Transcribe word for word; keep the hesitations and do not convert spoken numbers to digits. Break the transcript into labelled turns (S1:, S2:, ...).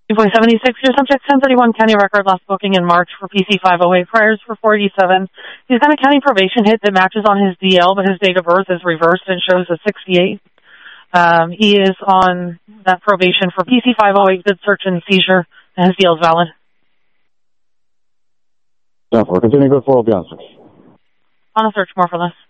S1: point seventy-six, your subject, ten thirty-one County record, last booking in March for P C five oh eight, priors for four eighty-seven. He's got a county probation hit that matches on his D L, but his date of birth is reversed and shows a sixty-eight. Um, he is on that probation for P C five oh eight, good search and seizure, and his D L is valid.
S2: ten four, continue good four, will be on search.
S1: On a search, more for less.